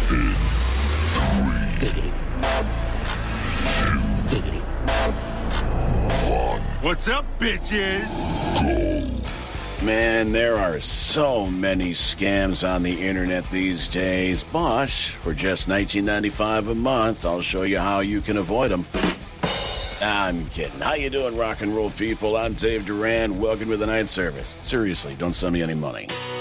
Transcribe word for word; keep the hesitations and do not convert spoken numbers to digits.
What's up, bitches? Man, there are so many scams on the internet these days, but for just nineteen ninety-five a month, I'll show you how you can avoid them. I'm kidding. How you doing, rock and roll people? I'm Dave Duran. Welcome to the night service. Seriously, don't send me any money.